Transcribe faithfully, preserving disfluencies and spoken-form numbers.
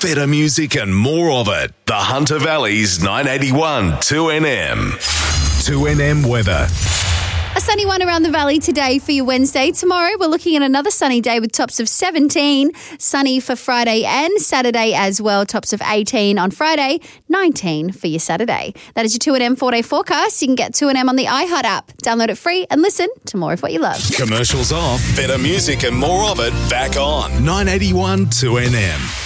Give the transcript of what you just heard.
better music and more of it. The Hunter Valley's nine eighty-one two N M. two N M weather. A sunny one around the valley today for your Wednesday. Tomorrow, we're looking at another sunny day with tops of seventeen. Sunny for Friday and Saturday as well. Tops of eighteen on Friday, nineteen for your Saturday. That is your two N M four-day forecast. You can get two N M on the iHeart app. Download it free and listen to more of what you love. Commercials off, better music and more of it back on. nine eighty-one two N M.